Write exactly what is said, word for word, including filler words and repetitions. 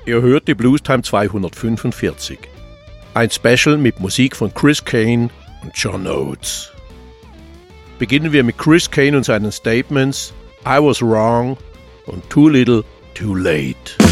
Ihr hört die Blues Time zweihundertfünfundvierzig. Ein Special mit Musik von Chris Kane und John Oates. Beginnen wir mit Chris Kane und seinen Statements I Was Wrong und Too Little, Too Late.